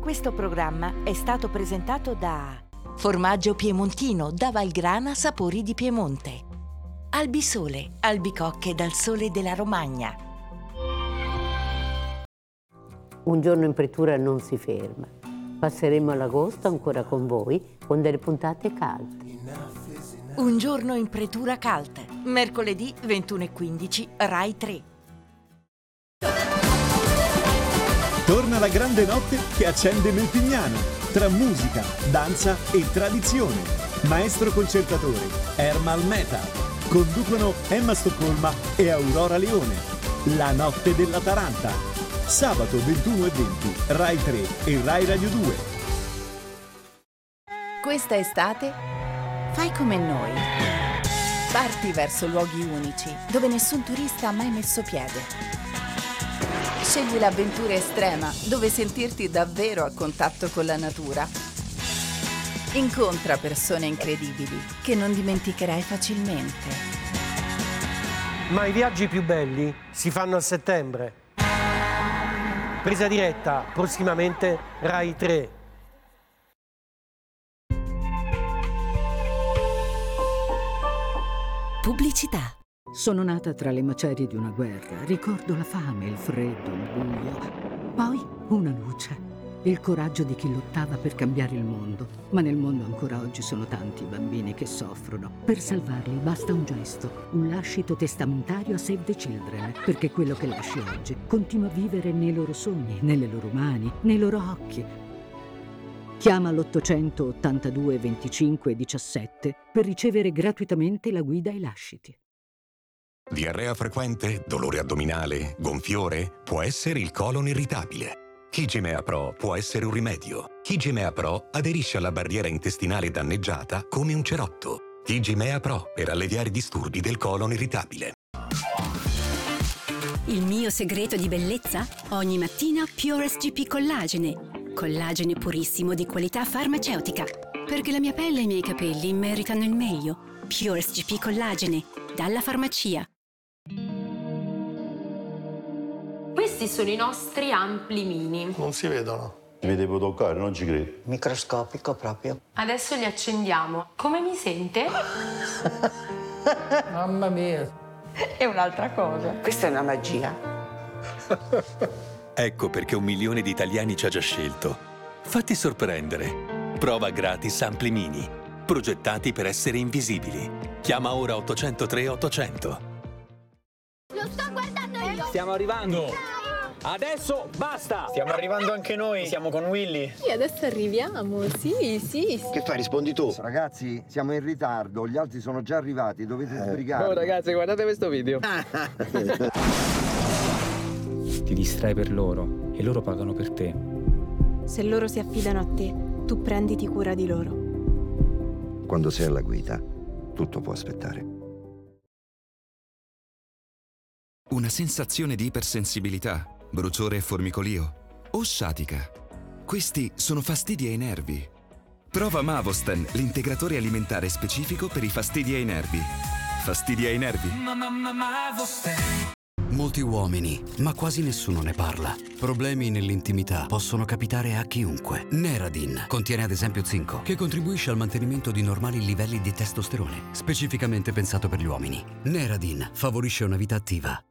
Questo programma è stato presentato da Formaggio Piemontino da Valgrana, sapori di Piemonte. Albisole, albicocche dal sole della Romagna. Un giorno in pretura non si ferma. Passeremo l'agosto ancora con voi con delle puntate calde. Un giorno in pretura cult, mercoledì 21:15, Rai 3. Torna la grande notte che accende Melpignano, tra musica, danza e tradizione. Maestro concertatore Ermal Meta. Conducono Emma Stoccolma e Aurora Leone. La notte della Taranta. Sabato 21:20, Rai 3 e Rai Radio 2. Questa estate fai come noi. Parti verso luoghi unici dove nessun turista ha mai messo piede. Scegli l'avventura estrema dove sentirti davvero a contatto con la natura. Incontra persone incredibili che non dimenticherai facilmente. Ma i viaggi più belli si fanno a settembre. Presa diretta, prossimamente Rai 3. Pubblicità. Sono nata tra le macerie di una guerra. Ricordo la fame, il freddo, il buio. Poi una luce. Il coraggio di chi lottava per cambiare il mondo. Ma nel mondo ancora oggi sono tanti i bambini che soffrono. Per salvarli basta un gesto, un lascito testamentario a Save the Children, perché quello che lasci oggi continua a vivere nei loro sogni, nelle loro mani, nei loro occhi. Chiama l'800 82 25 17 per ricevere gratuitamente la guida ai lasciti. Diarrea frequente, dolore addominale, gonfiore? Può essere il colon irritabile. Kigimea Pro può essere un rimedio. Kigimea Pro aderisce alla barriera intestinale danneggiata come un cerotto. Kigimea Pro per alleviare i disturbi del colon irritabile. Il mio segreto di bellezza? Ogni mattina Pure SGP Collagene. Collagene purissimo di qualità farmaceutica. Perché la mia pelle e i miei capelli meritano il meglio. Pure SGP Collagene, dalla farmacia. Questi sono i nostri ampli mini. Non si vedono. Mi devo toccare, non ci credo. Microscopico proprio. Adesso li accendiamo. Come mi sente? Mamma mia. È un'altra cosa. Questa è una magia. Ecco perché 1 milione di italiani ci ha già scelto. Fatti sorprendere. Prova gratis Ampli Mini. Progettati per essere invisibili. Chiama ora 803 800. Lo sto guardando io. Stiamo arrivando. Adesso basta. Stiamo arrivando anche noi. Siamo con Willy. E adesso arriviamo. Sì. Che fai? Rispondi tu. Ragazzi, siamo in ritardo. Gli altri sono già arrivati. Dovete sbrigarvi. Oh ragazzi, guardate questo video. Ti distrai per loro e loro pagano per te. Se loro si affidano a te, tu prenditi cura di loro. Quando sei alla guida, tutto può aspettare. Una sensazione di ipersensibilità, bruciore e formicolio o sciatica. Questi sono fastidi ai nervi. Prova Mavosten, l'integratore alimentare specifico per i fastidi ai nervi. Fastidi ai nervi? Molti uomini, ma quasi nessuno ne parla. Problemi nell'intimità possono capitare a chiunque. Neradin contiene ad esempio zinco, che contribuisce al mantenimento di normali livelli di testosterone, specificamente pensato per gli uomini. Neradin favorisce una vita attiva.